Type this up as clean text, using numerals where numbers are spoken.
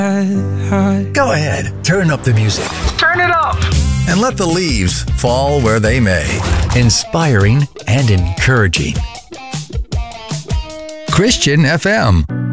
Go ahead, turn up the music. Turn it up! And let the leaves fall where they may. Inspiring and encouraging. Christian FM.